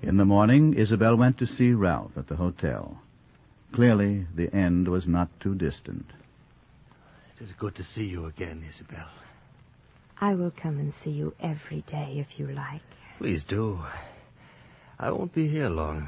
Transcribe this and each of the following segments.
In the morning, Isabel went to see Ralph at the hotel. Clearly, the end was not too distant. It is good to see you again, Isabel. I will come and see you every day if you like. Please do. I won't be here long.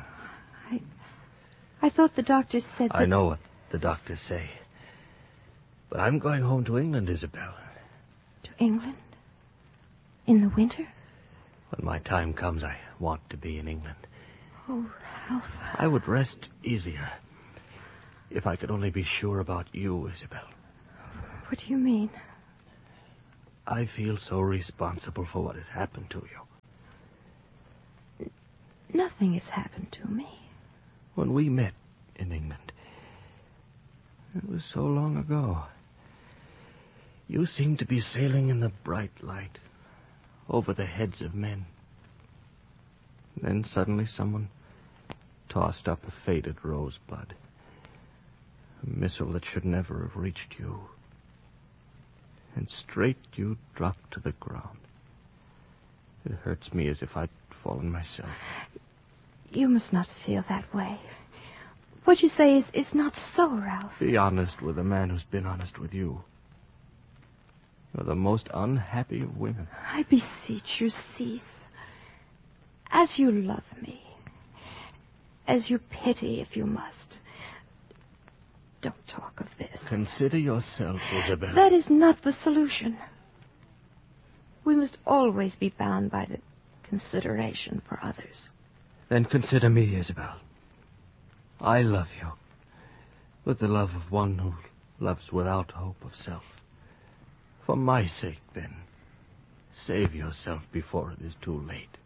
I thought the doctor said that... I know what the doctors say. But I'm going home to England, Isabel. To England? In the winter? When my time comes, I want to be in England. Oh, Ralph. I would rest easier if I could only be sure about you, Isabel. What do you mean? I feel so responsible for what has happened to you. Nothing has happened to me. When we met in England, it was so long ago. You seemed to be sailing in the bright light over the heads of men. Then suddenly someone tossed up a faded rosebud, a missile that should never have reached you. And straight you dropped to the ground. It hurts me as if I'd fallen myself. You must not feel that way. What you say is not so, Ralph. Be honest with a man who's been honest with you. You're the most unhappy of women. I beseech you, cease. As you love me, as you pity if you must, don't talk of this. Consider yourself, Isabel. That is not the solution. We must always be bound by the consideration for others. Then consider me, Isabel. I love you with the love of one who loves without hope of self. For my sake, then, save yourself before it is too late.